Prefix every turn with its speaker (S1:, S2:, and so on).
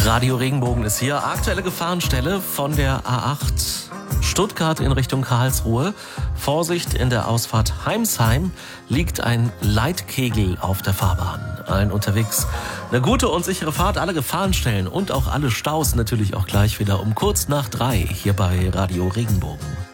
S1: Radio Regenbogen ist hier. Aktuelle Gefahrenstelle von der A8 Stuttgart in Richtung Karlsruhe. Vorsicht, in der Ausfahrt Heimsheim liegt ein Leitkegel auf der Fahrbahn. Allen unterwegs eine gute und sichere Fahrt, alle Gefahrenstellen und auch alle Staus natürlich auch gleich wieder um kurz nach 3 hier bei Radio Regenbogen.